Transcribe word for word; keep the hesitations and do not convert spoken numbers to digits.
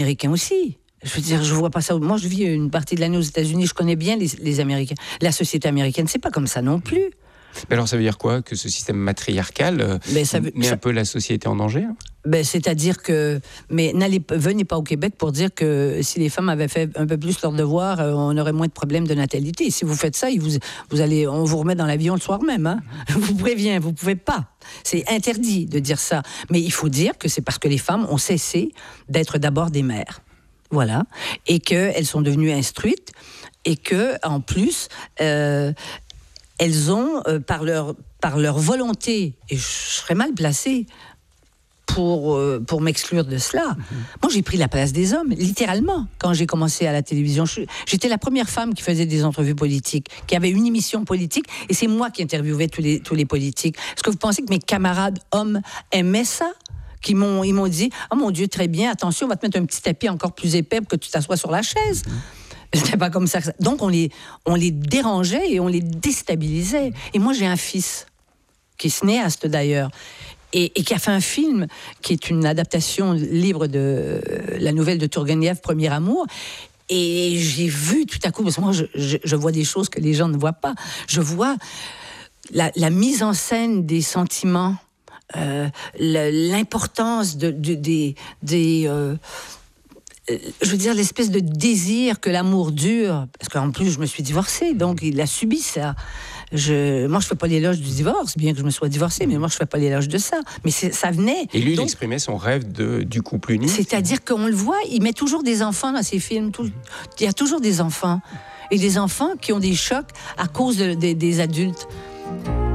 Américains aussi. Je veux dire, je vois pas ça. Moi, je vis une partie de l'année aux États-Unis. Je connais bien les, les Américains. La société américaine, c'est pas comme ça non plus. Mais alors, ça veut dire quoi? Que ce système matriarcal euh, mais ça veut, met ça, un peu la société en danger, hein? Ben, c'est-à-dire que... Mais n'allez, venez pas au Québec pour dire que si les femmes avaient fait un peu plus leur devoir, euh, on aurait moins de problèmes de natalité. Si vous faites ça, vous, vous allez, on vous remet dans l'avion le soir même. Hein? Je vous préviens, vous pouvez pas. C'est interdit de dire ça. Mais il faut dire que c'est parce que les femmes ont cessé d'être d'abord des mères. Voilà. Et qu'elles sont devenues instruites. Et qu'en plus... Euh, elles ont, euh, par, leur, par leur volonté, et je serais mal placée pour, euh, pour m'exclure de cela. Mm-hmm. Moi, j'ai pris la place des hommes, littéralement, quand j'ai commencé à la télévision. Je, j'étais la première femme qui faisait des entrevues politiques, qui avait une émission politique, et c'est moi qui interviewais tous les, tous les politiques. Est-ce que vous pensez que mes camarades hommes aimaient ça? Qui m'ont, ils m'ont dit « Oh mon Dieu, très bien, attention, on va te mettre un petit tapis encore plus épais pour que tu t'assoies sur la chaise. Mm-hmm. » C'était pas comme ça. Donc, on les, on les dérangeait et on les déstabilisait. Et moi, j'ai un fils, qui est cinéaste d'ailleurs, et, et qui a fait un film qui est une adaptation libre de la nouvelle de Tourguenieff, Premier Amour. Et j'ai vu tout à coup, parce que moi, je, je, je vois des choses que les gens ne voient pas. Je vois la, la mise en scène des sentiments, euh, l'importance de, de, des... des euh, je veux dire, l'espèce de désir que l'amour dure, parce qu'en plus, je me suis divorcée, donc il a subi ça. Je, moi, je ne fais pas l'éloge du divorce, bien que je me sois divorcée, mais moi, je ne fais pas l'éloge de ça. Mais ça venait. Et lui, donc, il exprimait son rêve de, du couple uni. C'est-à-dire qu'on le voit, il met toujours des enfants dans ses films. Tout, il y a toujours des enfants. Et des enfants qui ont des chocs à cause de, de, des adultes.